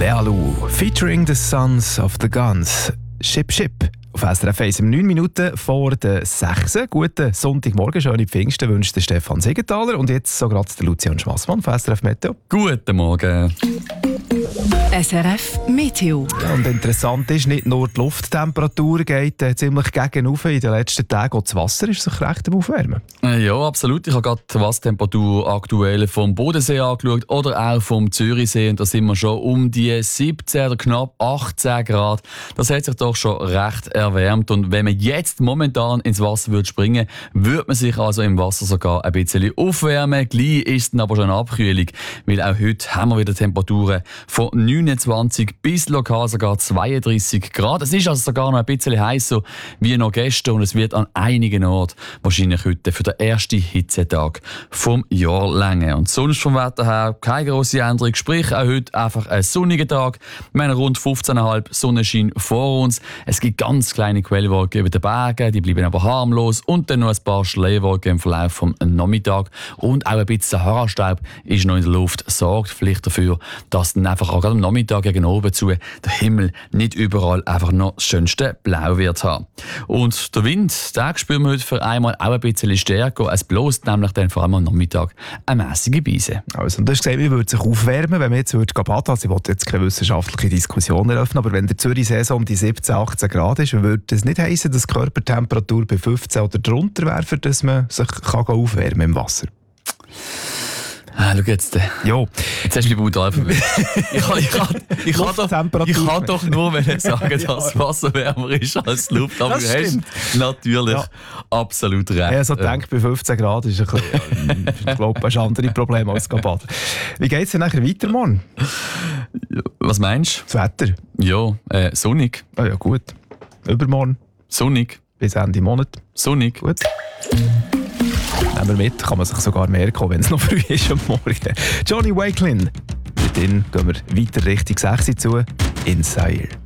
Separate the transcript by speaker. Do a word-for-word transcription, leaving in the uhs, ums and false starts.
Speaker 1: Lealu, featuring the Sons of the Guns. Ship Ship. Auf S R F eins um neun Minuten vor der sechs. Guten Sonntagmorgen, schöne Pfingsten wünscht der Stefan Siegenthaler und jetzt so gerade der Lucian Schmassmann von S R F Meteo.
Speaker 2: Guten Morgen.
Speaker 3: S R F Meteo.
Speaker 1: Ja, und interessant ist, nicht nur die Lufttemperatur geht äh, ziemlich gegen rauf. In den letzten Tagen auch das Wasser ist sich recht am Aufwärmen.
Speaker 2: Ja, absolut. Ich habe gerade die Wassertemperatur aktuell vom Bodensee angeschaut oder auch vom Zürichsee. Und da sind wir schon um die siebzehn oder knapp achtzehn Grad. Das hat sich doch schon recht erwärmt. Und wenn man jetzt momentan ins Wasser würde springen, würde man sich also im Wasser sogar ein bisschen aufwärmen. Gleich ist dann aber schon eine Abkühlung, weil auch heute haben wir wieder Temperaturen von neunundzwanzig bis lokal sogar zweiunddreißig Grad. Es ist also sogar noch ein bisschen heißer wie noch gestern und es wird an einigen Orten wahrscheinlich heute für den ersten Hitzetag vom Jahr länger. Und sonst vom Wetter her keine grosse Änderung, sprich auch heute einfach ein sonniger Tag. Wir haben rund fünfzehn Komma fünf Sonnenschein vor uns. Es gibt ganz kleine Quellwolken über den Bergen, die bleiben aber harmlos und dann noch ein paar Schleierwolken im Verlauf des Nachmittags und auch ein bisschen Sahara-Staub ist noch in der Luft, sorgt vielleicht dafür, dass dann einfach auch gerade am Nachmittag gegen oben zu der Himmel nicht überall einfach noch das schönste Blau wird haben. Und der Wind, den spüren wir heute für einmal auch ein bisschen stärker. Es bläst nämlich dann vor allem am Nachmittag eine mässige Beise.
Speaker 1: Also, und du hast gesagt, man würde sich aufwärmen, wenn man jetzt würde baden. Also, ich wollte jetzt keine wissenschaftliche Diskussion eröffnen, aber wenn der Zürich-See so um die siebzehn, achtzehn Grad ist, würde das nicht heissen, dass die Körpertemperatur bei fünfzehn oder drunter wäre, für dass man sich kann aufwärmen im Wasser?
Speaker 2: Ah, schau jetzt.
Speaker 1: Jo.
Speaker 2: Jetzt hast du mich brutal verwirrt. Ich kann, ich kann, ich kann, doch, ich kann doch nur sagen, dass das Wasser wärmer ist als die Luft. Aber du hast natürlich ja. absolut recht.
Speaker 1: Ja, so denke, bei fünfzehn Grad ist ein bisschen, ich glaube, ein andere Problem als baden. Wie geht es denn nachher weiter morgen?
Speaker 2: Was meinst du?
Speaker 1: Das Wetter?
Speaker 2: Ja, äh, sonnig.
Speaker 1: Ah ja, gut. Übermorgen?
Speaker 2: Sonnig.
Speaker 1: Bis Ende Monat?
Speaker 2: Sonnig.
Speaker 1: Gut. Nehmen wir mit, kann man sich sogar merken, wenn es noch früh ist am Morgen. Johnny Wakelin. Mit denen gehen wir weiter Richtung sechs zu, in Sire.